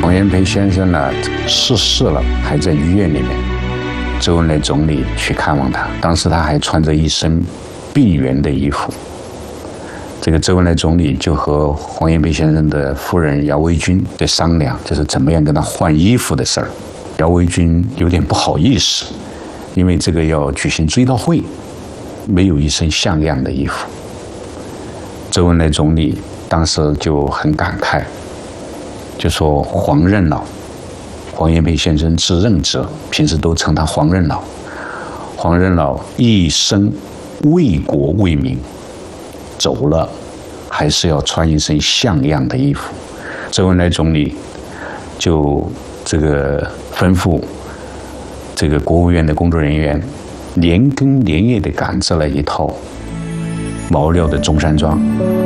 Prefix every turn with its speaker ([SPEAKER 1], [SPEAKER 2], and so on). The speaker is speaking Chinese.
[SPEAKER 1] 黄炎培先生呢逝世了，还在医院里面。周恩来总理去看望他，当时他还穿着一身病员的衣服。这个周恩来总理就和黄炎培先生的夫人姚维君在商量，就是怎么样跟他换衣服的事儿。姚维君有点不好意思，因为这个要举行追悼会，没有一身像样的衣服。周恩来总理当时就很感慨，就说黄任老，黄炎培先生字任哲，平时都称他黄任老。黄任老一生为国为民，走了还是要穿一身像样的衣服。周恩来总理就这个吩咐这个国务院的工作人员连更连夜地赶制了一套毛料的中山装，